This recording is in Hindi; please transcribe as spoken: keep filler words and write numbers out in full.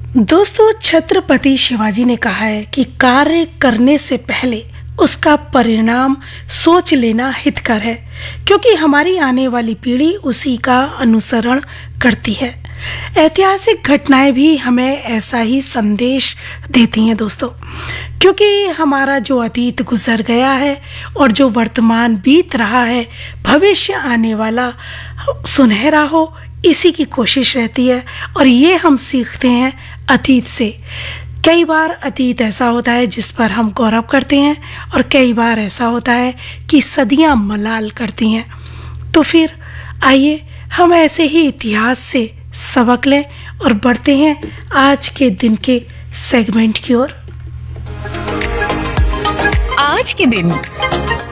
दोस्तों, छत्रपति शिवाजी ने कहा है कि कार्य करने से पहले उसका परिणाम सोच लेना हितकर है, क्योंकि हमारी आने वाली पीढ़ी उसी का अनुसरण करती है। ऐतिहासिक घटनाएं भी हमें ऐसा ही संदेश देती हैं दोस्तों, क्योंकि हमारा जो अतीत गुजर गया है और जो वर्तमान बीत रहा है, भविष्य आने वाला सुनहरा हो, इसी की कोशिश रहती है। और ये हम सीखते हैं अतीत से। कई बार अतीत ऐसा होता है जिस पर हम गौरव करते हैं, और कई बार ऐसा होता है कि सदियां मलाल करती हैं। तो फिर आइए हम ऐसे ही इतिहास से सबक लें और बढ़ते हैं आज के दिन के सेगमेंट की ओर। आज के दिन